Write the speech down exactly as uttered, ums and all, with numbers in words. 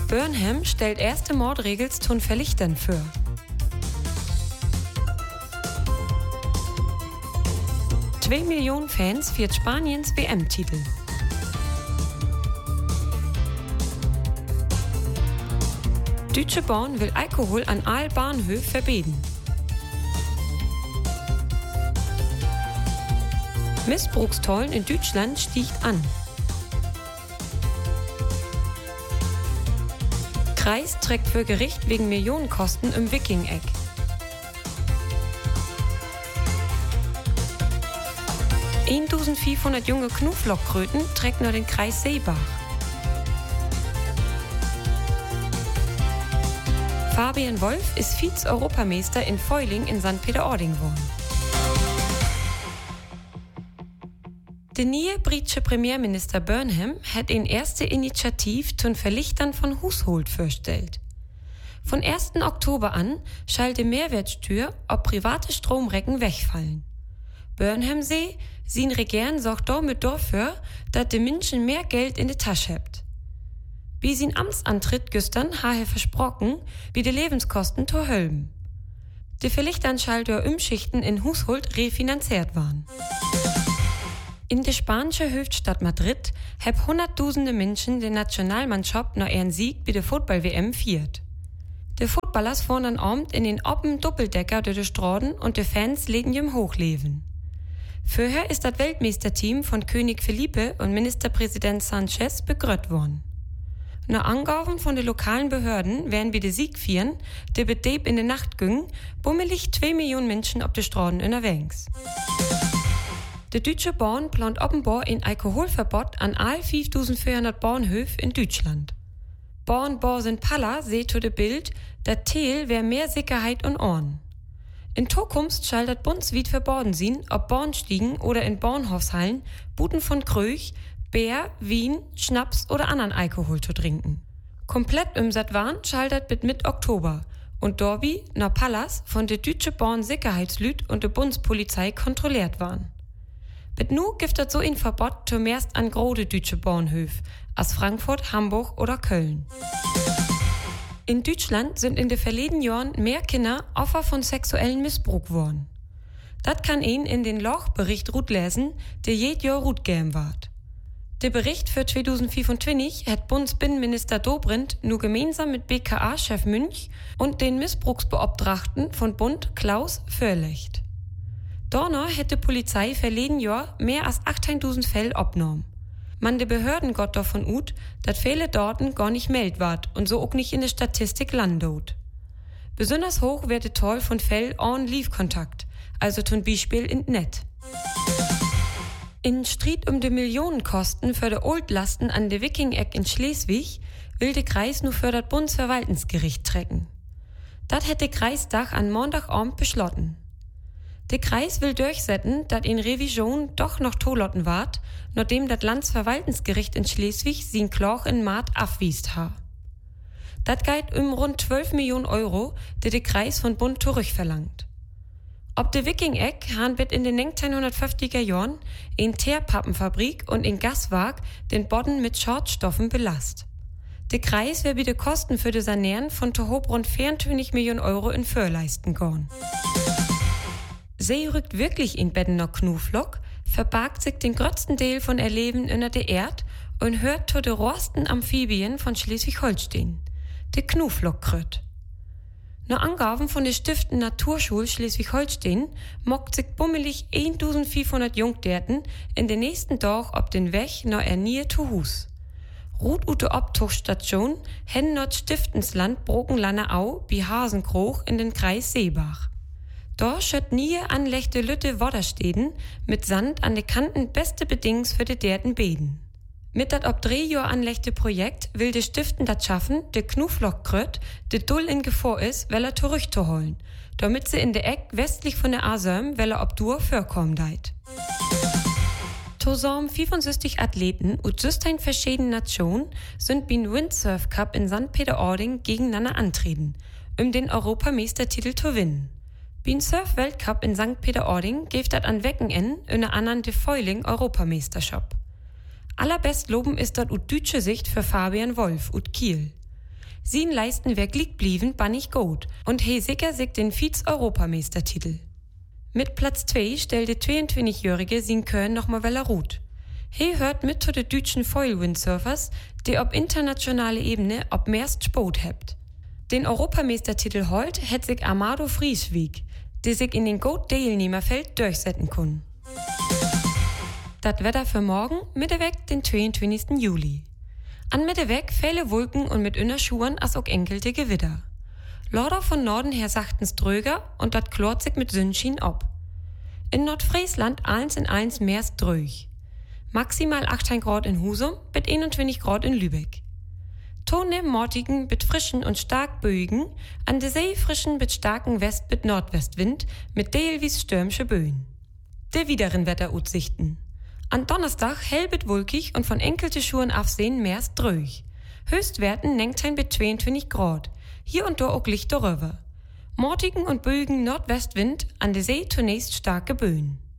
Burnham stellt erste Mordregels zum Verlichtern für. Zwei Millionen Fans feiert Spaniens W M-Titel. Deutsche Bahn will Alkohol an all Bahnhöfen verbieten. Missbrauchstollen in Deutschland stiegt an. Kreis trägt für Gericht wegen Millionenkosten im Wiking-Eck. eintausendvierhundert junge Knuflockkröten trägt nur den Kreis Seebach. Fabian Wolf ist Vize-Europameister in Fäuling in Sankt Peter-Ording geworden. Der neue britische Premierminister Burnham hat eine erste Initiative zum Verlichtern von Hushold vorgestellt. Von ersten Oktober an soll die Mehrwertsteuer auf private Stromrecken wegfallen. Burnham see, sein Regierung sorgt damit dafür, dass die Menschen mehr Geld in der Tasche habt. Wie sein Amtsantritt gestern habe er versprochen, wie die Lebenskosten zu erhöhen. Die Verlichtern soll durch Umschichten in Hushold refinanziert waren. In der spanischen Hauptstadt Madrid haben hunderttausende Menschen den Nationalmannschaft nach ihren Sieg bei der Football-W M viert. Die Footballers fahren dann abend in den oben Doppeldecker durch die Straßen und die Fans legen ihm hochleben. Vorher ist das Weltmeisterteam von König Felipe und Ministerpräsident Sanchez begrüßt worden. Nach Angaben von den lokalen Behörden werden bei der Siegfeiern, der Betrieb in der Nacht ging, bummelig zwei Millionen Menschen auf die Straßen unterwegs. Die Deutsche Bahn plant offenbar ein Alkoholverbot an all fünftausendvierhundert Bahnhöfen in Deutschland. Bahnbors in Palla seht zu dem Bild, dass Teil wär mehr Sicherheit und Ohren. In Zukunft soll das bundesweit verboten sein, ob Bahnstiegen oder in Bahnhofshallen Buden von Kröch, Bier, Wein, Schnaps oder anderen Alkohol zu trinken. Komplett umsat waren soll das bis Mitte Oktober und Dorby nach Pallas von der Deutsche Bahn Sicherheitslüt und der Bundespolizei kontrolliert waren. Mit nu gibt es so ein Verbot zumeist an große deutsche Bahnhöfe, als Frankfurt, Hamburg oder Köln. In Deutschland sind in den verleden Jahren mehr Kinder Opfer von sexuellen Missbrauch geworden. Das kann ihn in den Lochbericht Ruth lesen, der jedes Jahr Ruth geben wird. Der Bericht für zweitausendfünfundzwanzig hat Bundesbinnenminister Dobrindt nur gemeinsam mit B K A-Chef Münch und den Missbrauchsbeobtrachten von Bund Klaus vorgelegt. Dorner hätte Polizei verleden Jahr mehr als achttausend Fälle abgenommen. Man de Behörden geht davon ut, dass viele Daten gar nicht meldet ward und so auch nicht in der Statistik landet. Besonders hoch wird der Toll von Fällen on Leave-Kontakt, also zum Beispiel in Net. In Streit um die Millionenkosten für die Oldlasten an der Wiking-Eck in Schleswig will der Kreis nur für das Bundesverwaltungsgericht trecken. Das hätte der Kreistag an Montagabend beschlossen. Der Kreis will durchsetzen, dass in Revision doch noch tolotten ward, nachdem das Landesverwaltungsgericht in Schleswig sein Kloch in Maat abwiest ha. Das geht um rund zwölf Millionen Euro, die der Kreis von Bund zurückverlangt. Ob der Wiking-Eck han bit in den neunzehnhundertfünfziger Jahren in Teerpappenfabrik und in Gaswerk den Boden mit Schadstoffen belast. Der Kreis will bitte Kosten für die Sanieren von tohob rund vierundzwanzig Millionen Euro in Förleisten gehen. Sie rückt wirklich in Beddener Knuflock, verbargt sich den größten Teil von ihr Leben unter der Erd und hört zu den rohrsten Amphibien von Schleswig-Holstein, der Knuflockkröt. Nach Angaben von der Stiften Naturschule Schleswig-Holstein mockt sich bummelig eintausendfünfhundert Jungdärten in den nächsten Tag auf den Weg nach ihr Nähe zu Hus. Ruht ute Obtuchstation hen not Stiftensland Brokenlanner-Au bi Hasenkroch in den Kreis Seebach. Da schött nie anlechte Lütte Woddersteden mit Sand an de Kanten beste Bedingungs für de derten Beden. Mit dat ob drei Jahr anlechte Projekt will de Stiften dat schaffen, de Knuflockkröt, de Dull in Gefahr is, weil er zurückzuholen, damit sie in de Eck westlich von der Asöm, weil er ob Dur vorkommen deit. Zusammen fünfundsechzig Athleten und süstein verschiedene Nationen sind beim Windsurf Cup in Sankt Peter-Ording gegeneinander antreten, um den Europameistertitel zu gewinnen. Beim Surf-Weltcup in Sankt Peter-Ording gibt das an Wochenende unter anderem die Fäuling Europameisterschaft. Allerbest loben ist dort ut deutsche Sicht für Fabian Wolf ut Kiel. Sien leisten wirklich blieben bannig gut und he sicher sich den Vize-Europameistertitel. Mit Platz zwei stellte zweiundzwanzigjährige sin Köln nochmal weller Ruth. He hört mit zu den deutschen Foil-Windsurfers, die auf internationaler Ebene ob mehrst Sport hebt. Den Europameistertitel holt hätt sich Amado Frieswijk, die sich in den Goat-Teilnehmerfeld durchsetzen können. Das Wetter für morgen, Mitteweg, den zweiundzwanzigsten Juli. An Mitteweg viele Wolken und mit Innerschuhen as auch enkelte Gewitter. Lauter von Norden her sachtens dröger und dat klort sich mit Sonnenschein ab. In Nordfriesland eins in eins mehrst dröch. Maximal achtzehn Grad in Husum, bis einundzwanzig Grad in Lübeck. Tone mortigen mit frischen und stark Böigen, an der See frischen mit starken West- bis Nordwestwind mit teilweise stürmische Böen. De wideren Wetteraussichten. An Donnerstag hell bis wolkig und von enkelte Schuhen aufsehen mehrst dröch. Höchstwerten neunzehn bis zweiundzwanzig Grad. Hier und da auch Licht darüber. Mortigen und Böigen Nordwestwind, an der See zunächst starke Böen.